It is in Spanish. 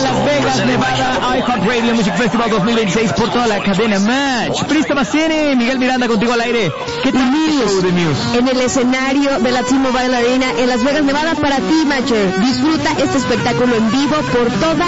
Las Vegas, Nevada, iHeartRadio Music Festival 2026 por toda la cadena Match. Prista Massini, Miguel Miranda contigo al aire. ¿Qué tal show de Muse? En el escenario de la T-Mobile Arena en Las Vegas, Nevada, para ti, Matcher. Disfruta este espectáculo en vivo por toda